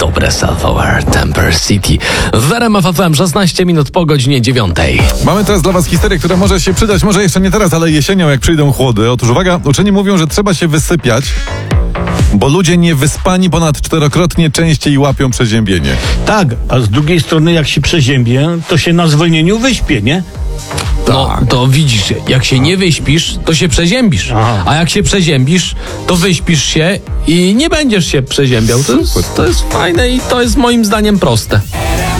dobre Self Aware Temper City. W RMF FM 16 minut po godzinie 9. Mamy teraz dla was historię, która może się przydać, może jeszcze nie teraz, ale jesienią, jak przyjdą chłody. Otóż uwaga, uczeni mówią, że trzeba się wysypiać, bo ludzie niewyspani ponad 4-krotnie częściej łapią przeziębienie. Tak, a z drugiej strony jak się przeziębię, to się na zwolnieniu wyśpię, nie? No, to widzisz, jak się nie wyśpisz, to się przeziębisz. Aha. A jak się przeziębisz, to wyśpisz się i nie będziesz się przeziębiał. To jest fajne i to jest moim zdaniem proste.